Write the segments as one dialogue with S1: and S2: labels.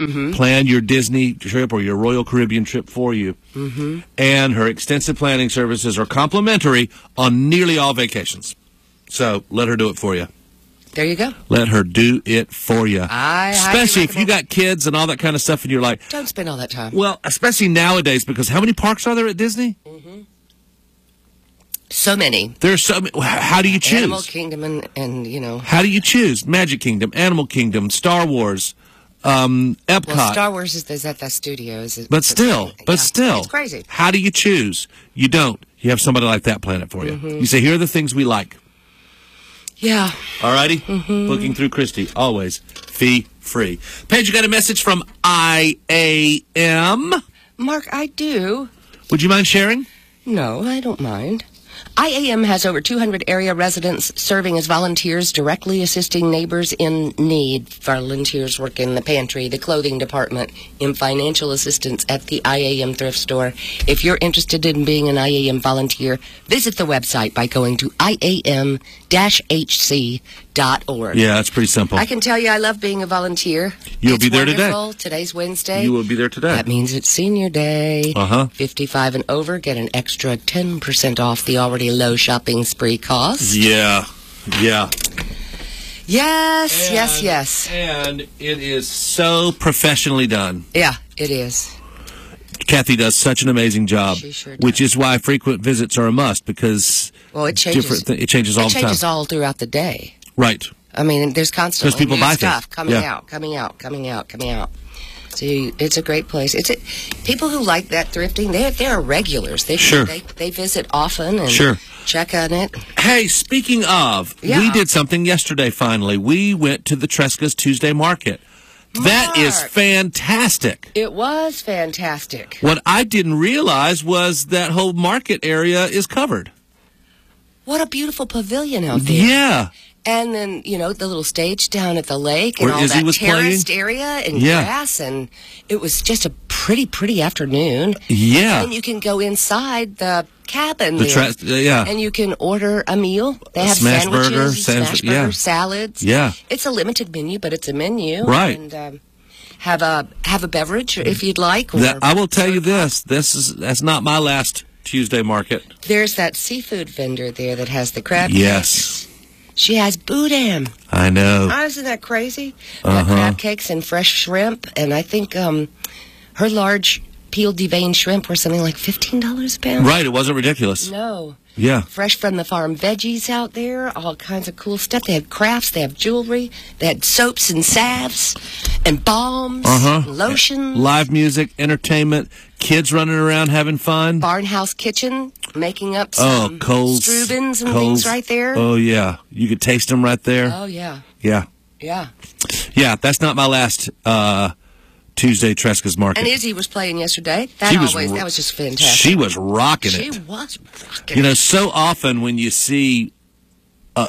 S1: plan your Disney trip or your Royal Caribbean trip for you. And her extensive planning services are complimentary on nearly all vacations. So let her do it for you.
S2: There you go.
S1: Let her do it for you. Especially if you got kids and all that kind of stuff and you're like...
S2: Don't spend all that time.
S1: Well, especially nowadays, because how many parks are there at Disney?
S2: So many.
S1: There's so many. How do you choose?
S2: Animal Kingdom and you know...
S1: How do you choose? Magic Kingdom, Animal Kingdom, Star Wars, Epcot.
S2: Well, Star Wars is at the studios.
S1: But still.
S2: It's crazy.
S1: How do you choose? You don't. You have somebody like that plan it for you. You say, here are the things we like.
S2: Yeah.
S1: All righty? Booking through Christy. Always fee-free. Paige, you got a message from IAM?
S2: Mark, I do.
S1: Would you mind sharing?
S2: No, I don't mind. IAM has over 200 area residents serving as volunteers, directly assisting neighbors in need. Volunteers work in the pantry, the clothing department, in financial assistance at the IAM thrift store. If you're interested in being an IAM volunteer, visit the website by going to iam-hc.org.
S1: Yeah, that's pretty simple.
S2: I can tell you I love being a volunteer.
S1: You'll be there
S2: wonderful.
S1: today.
S2: Today's Wednesday.
S1: You will be there today.
S2: That means it's senior day. 55 and over get an extra 10% off the already low shopping spree cost.
S1: Yeah.
S2: Yes.
S1: And it is so professionally done.
S2: Yeah, it is.
S1: Kathy does such an amazing job.
S2: She sure does.
S1: Which is why frequent visits are a must, because
S2: it changes.
S1: It changes all the time.
S2: It changes all throughout the day.
S1: Right.
S2: I mean, there's constantly
S1: people
S2: new
S1: buy
S2: stuff
S1: things.
S2: coming out. So it's a great place. People who like that thrifting, they're regulars. They visit often and check on it.
S1: Hey, speaking of, we did something yesterday finally. We went to the Tresca's Tuesday Market. That is fantastic.
S2: It was fantastic.
S1: What I didn't realize was that whole market area is covered.
S2: What a beautiful pavilion out there.
S1: Yeah.
S2: And then, the little stage down at the lake and
S1: where
S2: all
S1: Izzy
S2: that
S1: was
S2: terraced
S1: playing.
S2: area and grass. And it was just a pretty afternoon.
S1: Yeah.
S2: And you can go inside the cabin and you can order a meal. They have
S1: smash
S2: sandwiches,
S1: burger,
S2: salads.
S1: Yeah.
S2: It's a limited menu, but it's a menu.
S1: Right.
S2: And have a beverage if you'd like.
S1: I will tell you that's not my last Tuesday Market.
S2: There's that seafood vendor there that has the crab
S1: cakes.
S2: She has boudin.
S1: I know.
S2: Oh, isn't that crazy? Crab cakes and fresh shrimp. And I think her large peeled deveined shrimp were something like $15 a pound.
S1: Right, it wasn't ridiculous.
S2: No.
S1: Yeah.
S2: Fresh from the farm veggies out there, all kinds of cool stuff. They had crafts, they have jewelry, they had soaps and salves and balms, and lotion.
S1: Live music, entertainment, kids running around having fun.
S2: Barnhouse kitchen, making up some strudels and things right there.
S1: Oh, yeah. You could taste them right there.
S2: Oh, yeah.
S1: Yeah.
S2: Yeah.
S1: Yeah, that's not my last Tuesday Tresca's Market.
S2: And Izzy was playing yesterday. That was just fantastic.
S1: She was rocking it.
S2: She was rocking
S1: it. So often when you see, a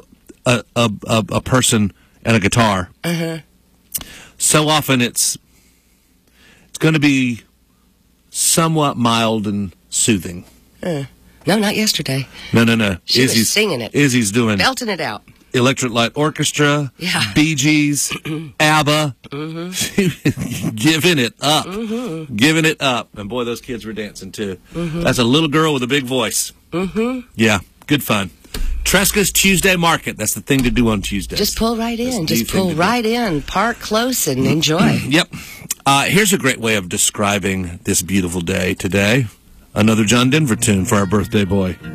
S1: person and a guitar, so often it's going to be somewhat mild and soothing.
S2: No, not yesterday.
S1: No.
S2: She was singing it.
S1: Izzy's doing
S2: belting it out.
S1: Electric Light Orchestra, Bee Gees, ABBA, giving it up. Giving it up. And boy, those kids were dancing too. That's a little girl with a big voice. Yeah, good fun. Tresca's Tuesday Market. That's the thing to do on Tuesdays.
S2: Just pull right in. Just pull right in. Park close and enjoy.
S1: Yep. Here's a great way of describing this beautiful day today. Another John Denver tune for our birthday boy.